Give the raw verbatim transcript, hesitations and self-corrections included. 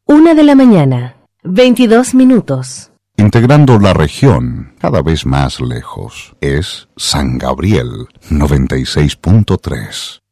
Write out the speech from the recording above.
Una de la mañana, veintidós minutos. Integrando la región cada vez más lejos, es San Gabriel noventa y seis punto tres.